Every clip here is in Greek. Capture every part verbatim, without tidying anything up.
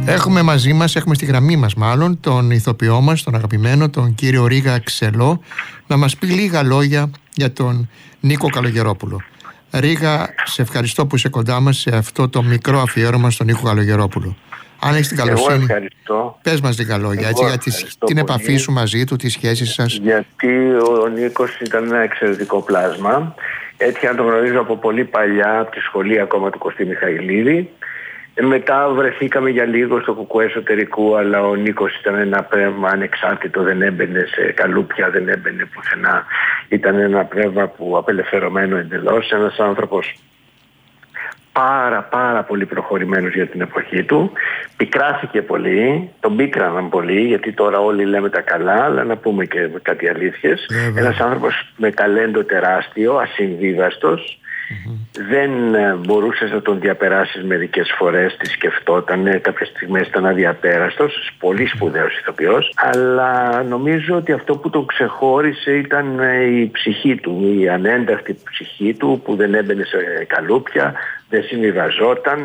Έχουμε μαζί μας, έχουμε στη γραμμή μας μάλλον, τον ηθοποιό μας, τον αγαπημένο, τον κύριο Ρίγα Ξελό, να μας πει λίγα λόγια για τον Νίκο Καλογερόπουλο. Ρίγα, σε ευχαριστώ που είσαι κοντά μας σε αυτό το μικρό αφιέρωμα στον Νίκο Καλογερόπουλο. Αν έχεις την καλοσύνη, πες μας λίγα λόγια έτσι, για τις, την πολύ. επαφή σου μαζί του, τις σχέσεις σας. Γιατί ο Νίκος ήταν ένα εξαιρετικό πλάσμα. Έτυχε να τον γνωρίζω από πολύ παλιά, από τη σχολή ακόμα του Κωστή Μιχαηλίδη. Μετά βρεθήκαμε για λίγο στο κουκουέ εσωτερικού, αλλά ο Νίκος ήταν ένα πνεύμα ανεξάρτητο, δεν έμπαινε σε καλούπια, δεν έμπαινε πουθενά. Ήταν ένα πνεύμα που απελευθερωμένο εντελώς, ένας άνθρωπος πάρα πάρα πολύ προχωρημένος για την εποχή του. Πικράθηκε πολύ, τον πίκραναν πολύ, γιατί τώρα όλοι λέμε τα καλά, αλλά να πούμε και κάτι αλήθειες. Yeah, ένας άνθρωπος με ταλέντο τεράστιο, ασυμβίβαστος. Mm-hmm. Δεν μπορούσες να τον διαπεράσεις μερικές φορές, τη σκεφτόταν, κάποιες στιγμές ήταν αδιαπέραστος, πολύ σπουδαίος ηθοποιός, αλλά νομίζω ότι αυτό που τον ξεχώρισε ήταν η ψυχή του, η ανένταχτη ψυχή του που δεν έμπαινε σε καλούπια, δεν συμβιβαζόταν,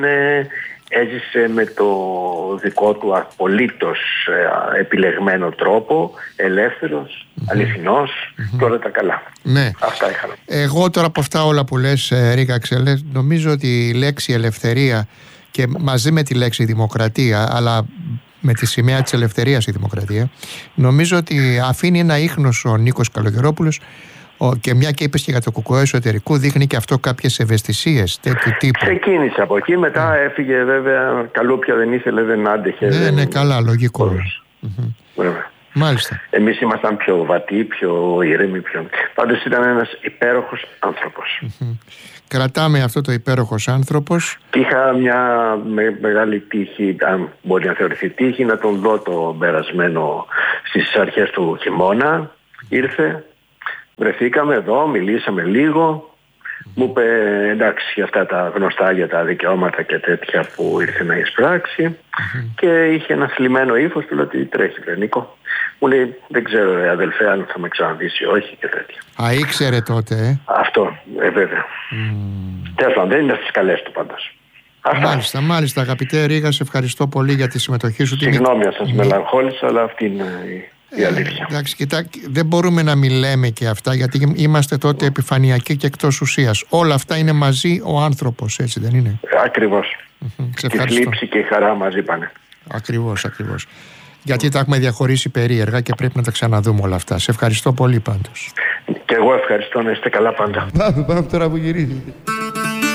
έζησε με το δικό του απολύτως επιλεγμένο τρόπο, ελεύθερος, mm-hmm. αληθινός mm-hmm. και όλα τα καλά. Ναι. Αυτά είχαμε. Εγώ τώρα από αυτά όλα που λες, Ρίγα Ξελέ, νομίζω ότι η λέξη ελευθερία και μαζί με τη λέξη δημοκρατία, αλλά με τη σημαία της ελευθερίας η δημοκρατία, νομίζω ότι αφήνει ένα ίχνος ο Νίκος Καλογερόπουλος. Και μια και είπες και για το κουκουέ εσωτερικού, δείχνει και αυτό κάποιες ευαισθησίες τέτοιου τύπου. Ξεκίνησε από εκεί, μετά mm. έφυγε βέβαια, καλούπια δεν ήθελε, δεν άντεχε. Ναι, δεν... ναι, καλά, λογικό. Mm-hmm. Βέβαια. Μάλιστα. Εμείς ήμασταν πιο βατοί, πιο ηρέμοι, πιο... Πάντως ήταν ένας υπέροχος άνθρωπος. Mm-hmm. Κρατάμε αυτό το υπέροχος άνθρωπος. Είχα μια με, μεγάλη τύχη, αν μπορεί να θεωρηθεί τύχη, να τον δω το περασμένο στις αρχές του χειμώνα. Ήρθε. Βρεθήκαμε εδώ, μιλήσαμε λίγο. Mm-hmm. Μου είπε εντάξει για αυτά τα γνωστά για τα δικαιώματα και τέτοια που ήρθε να εισπράξει. Mm-hmm. Και είχε ένα θλιμμένο ύφος, του λέω ότι τρέχει βρε Νίκο. Μου λέει δεν ξέρω ρε αδελφέ αν θα με ξαναδείς ή όχι και τέτοια. Α, ήξερε τότε ε? Αυτό, ε, βέβαια. Mm. Τέλος πάντων, δεν είναι στις καλές του πάντως. Αυτά. Μάλιστα, μάλιστα αγαπητέ Ρίγα, σε ευχαριστώ πολύ για τη συμμετοχή σου. Συγγνώμη αν σας mm. μελαγχόλησα, αλλά αυτή είναι η... η αλήθεια. Ε, εντάξει, κοιτά, δεν μπορούμε να μην λέμε και αυτά, γιατί είμαστε τότε επιφανειακοί και εκτός ουσίας. Όλα αυτά είναι μαζί ο άνθρωπος, έτσι δεν είναι? Ακριβώς. Mm-hmm. Και η θλίψη και η χαρά μαζί πάνε. Ακριβώς, ακριβώς. Γιατί τα έχουμε διαχωρίσει περίεργα και πρέπει να τα ξαναδούμε όλα αυτά. Σε ευχαριστώ πολύ πάντως. Και εγώ ευχαριστώ, να είστε καλά πάντα. Πάμε, πάμε τώρα που γυρίζει.